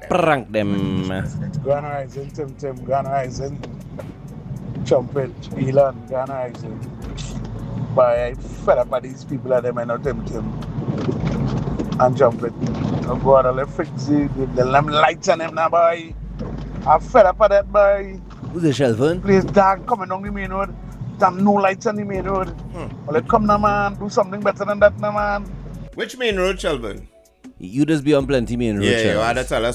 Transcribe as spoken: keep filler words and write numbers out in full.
prank them. Grand Rising, Tim Tim, Grand Rising. Trumpet, Elon, Grand Rising. But I fed up with these people that they may not Tim Tim. And Trumpet. Oh God, I'll fix it. The lamp lights on them now, boy. I'm fed up with that, boy. Who's the Shelburne? Please, dog, coming on the main road. Damn, no lights on the main road. Hmm. Well, come now, man. Do something better than that now, man. Which main road, Shelburne? You just be on plenty main road. Yeah, you had to tell us